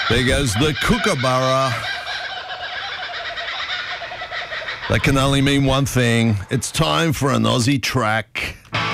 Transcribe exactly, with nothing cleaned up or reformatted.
There goes the Kookaburra. That can only mean one thing. It's time for an Aussie track.